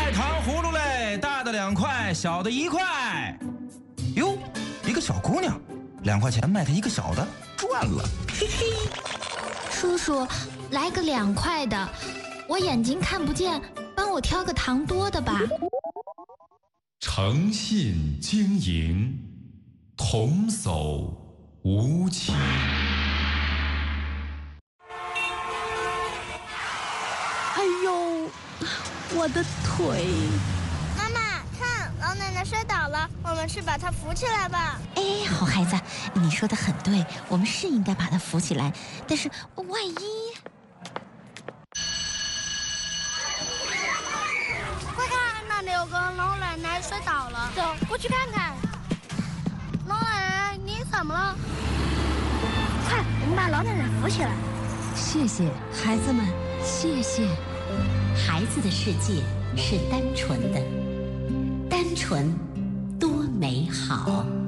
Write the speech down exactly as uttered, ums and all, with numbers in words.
卖糖葫芦嘞，大的两块，小的一块。哟，一个小姑娘，两块钱卖她一个小的，赚了，嘿嘿。 叔叔，来个两块的，我眼睛看不见，帮我挑个糖多的吧。 诚信经营，童叟无欺。 哎呦，我的腿！ 妈妈，看，老奶奶摔倒了，我们去把她扶起来吧。 哎，好孩子，你说的很对，我们是应该把她扶起来，但是万一…… 快看，那里有个老奶奶摔倒了，走，过去看看。老奶奶，你怎么了？快，我们把老奶奶扶起来。 谢谢孩子们，谢谢。 孩子的世界是单纯的，单纯多美好。